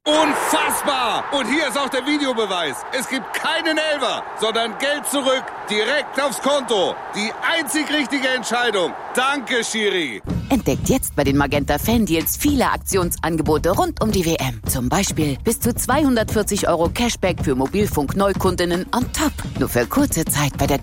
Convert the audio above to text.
Unfassbar! Und hier ist auch der Videobeweis. Es gibt keinen Elfer, sondern Geld zurück, direkt aufs Konto. Die einzig richtige Entscheidung. Danke, Schiri. Entdeckt jetzt bei den Magenta Fan-Deals viele Aktionsangebote rund um die WM. Zum Beispiel bis zu 240 € Cashback für Mobilfunk-Neukundinnen on top. Nur für kurze Zeit bei der